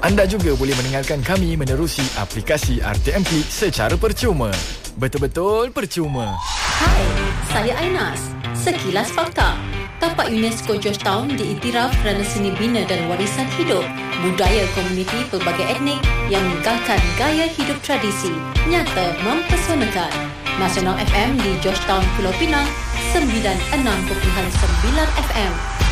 Anda juga boleh mendengarkan kami menerusi aplikasi RTM Klik secara percuma. Betul-betul percuma. Hai, saya Ainas. Sekilas fakta. Tapak UNESCO Georgetown diiktiraf kerana seni bina dan warisan hidup budaya komuniti pelbagai etnik yang meninggalkan gaya hidup tradisi. Nyata mempesonakan. Nasional FM di Georgetown, Pulau Pinang, 96.9 FM.